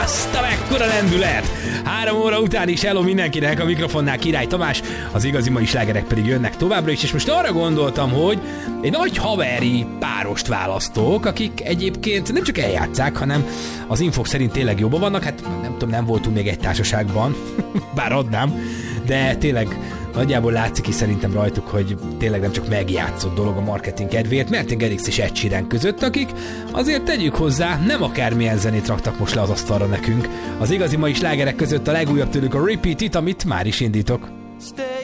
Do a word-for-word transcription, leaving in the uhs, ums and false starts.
Azt a mekkora lendület! Három óra után is hello mindenkinek, a mikrofonnál Király Tamás, az igazi mai slágerek pedig jönnek továbbra is, és most arra gondoltam, hogy egy nagy haveri párost választok, akik egyébként nem csak eljátszák, hanem az infok szerint tényleg jobban vannak, hát nem tudom, nem voltunk még egy társaságban, bár adnám, de tényleg nagyjából látszik is szerintem rajtuk, hogy tényleg nem csak megjátszott dolog a marketing kedvéért, Martin Garrix és Ed Sheeran között, akik azért tegyük hozzá, nem akármilyen zenét raktak most le az asztalra nekünk. Az igazi mai slágerek között a legújabb tőlük a Repeat It, amit már is indítok. Stay